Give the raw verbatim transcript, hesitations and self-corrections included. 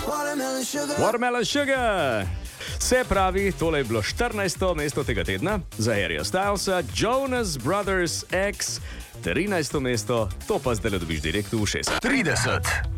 Watermelon Sugar. Se pravi, tole je bilo štirinajsto mesto tega tedna za Harryja Stylesa, Jonas Brothers X, trinajsto mesto, to pa zdaj dobiš direkt v šest. trideset.